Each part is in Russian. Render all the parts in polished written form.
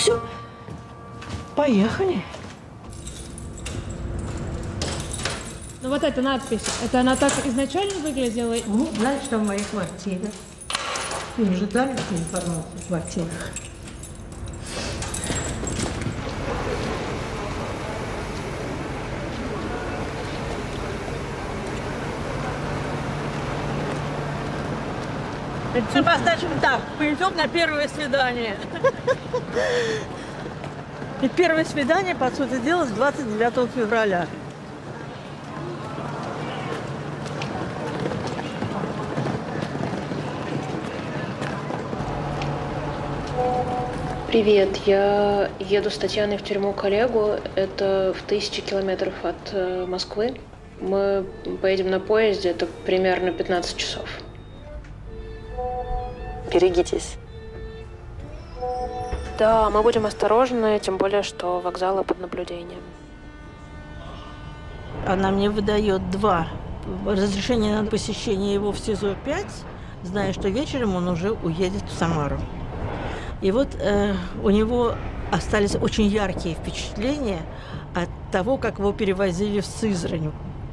все, поехали. Ну вот эта надпись, это она так изначально выглядела? Ну, знаешь, что в моей квартире. Ты уже дали эту информацию в квартирах? Это поставим так, пойдем на первое свидание. И первое свидание, по сути дела, с 29 февраля. Привет, я еду с Татьяной в тюрьму коллегу. Это в 1000 километров от Москвы. Мы поедем на поезде, это примерно 15 часов. Берегитесь. Да, мы будем осторожны, тем более, что вокзалы под наблюдением. Она мне выдает 2 разрешения на посещение его в СИЗО-5, зная, что вечером он уже уедет в Самару. И вот у него остались очень яркие впечатления от того, как его перевозили в Сызрань.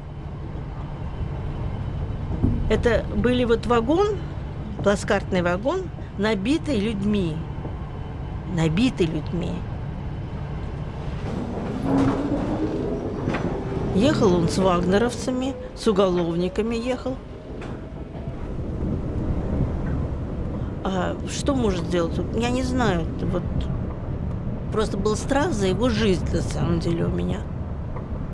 Это были вот вагон, плацкартный вагон, набитый людьми. Набитый людьми. Ехал он с вагнеровцами, с уголовниками ехал. А что может сделать? Я не знаю. Вот просто был страх за его жизнь, на самом деле, у меня.